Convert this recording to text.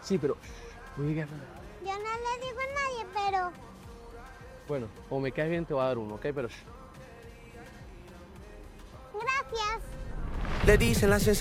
Sí, pero... no digas nada. Yo no le digo a nadie, pero... Bueno, o me caes bien, te voy a dar uno, ¿ok? Pero... Gracias. Le dicen la